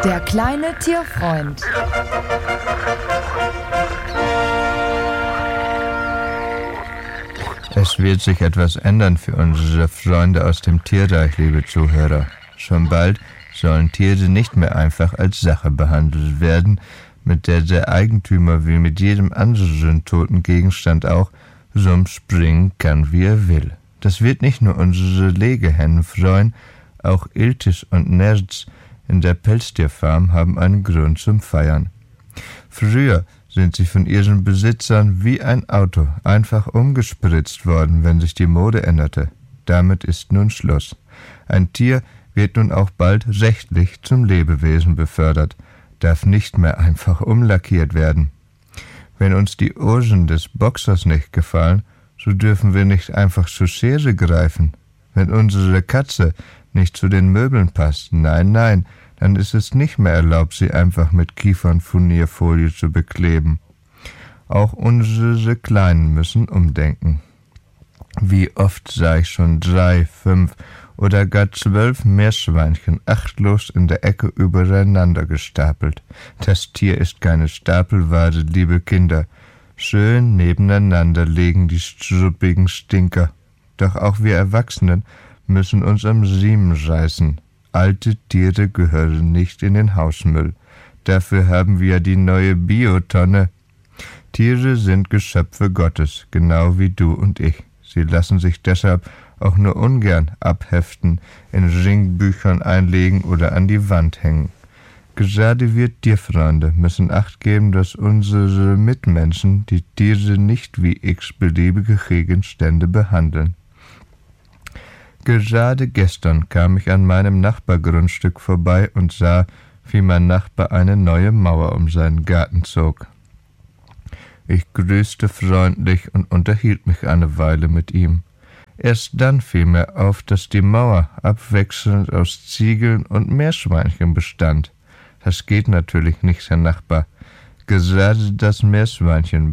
Der kleine Tierfreund. Es wird sich etwas ändern für unsere Freunde aus dem Tierreich, liebe Zuhörer. Schon bald sollen Tiere nicht mehr einfach als Sache behandelt werden, mit der der Eigentümer wie mit jedem anderen toten Gegenstand auch so springen kann, wie er will. Das wird nicht nur unsere Legehennen freuen, auch Iltis und Nerz in der Pelztierfarm haben einen Grund zum Feiern. Früher sind sie von ihren Besitzern wie ein Auto einfach umgespritzt worden, wenn sich die Mode änderte. Damit ist nun Schluss. Ein Tier wird nun auch bald rechtlich zum Lebewesen befördert, darf nicht mehr einfach umlackiert werden. Wenn uns die Ohren des Boxers nicht gefallen, so dürfen wir nicht einfach zur Schere greifen. Wenn unsere Katze nicht zu den Möbeln passt, nein, dann ist es nicht mehr erlaubt, sie einfach mit Kiefernfurnierfolie zu bekleben. Auch unsere Kleinen müssen umdenken. Wie oft sah ich schon 3, 5 oder gar 12 Meerschweinchen achtlos in der Ecke übereinander gestapelt. Das Tier ist keine Stapelware, liebe Kinder. Schön nebeneinander liegen die struppigen Stinker. Doch auch wir Erwachsenen müssen uns am Riemen reißen. Alte Tiere gehören nicht in den Hausmüll. Dafür haben wir die neue Biotonne. Tiere sind Geschöpfe Gottes, genau wie du und ich. Sie lassen sich deshalb auch nur ungern abheften, in Ringbüchern einlegen oder an die Wand hängen. Gerade wir Tierfreunde müssen Acht geben, dass unsere Mitmenschen die Tiere nicht wie x-beliebige Gegenstände behandeln. Gerade gestern kam ich an meinem Nachbargrundstück vorbei und sah, wie mein Nachbar eine neue Mauer um seinen Garten zog. Ich grüßte freundlich und unterhielt mich eine Weile mit ihm. Erst dann fiel mir auf, dass die Mauer abwechselnd aus Ziegeln und Meerschweinchen bestand. Das geht natürlich nicht, Herr Nachbar. Gerade das Meerschweinchen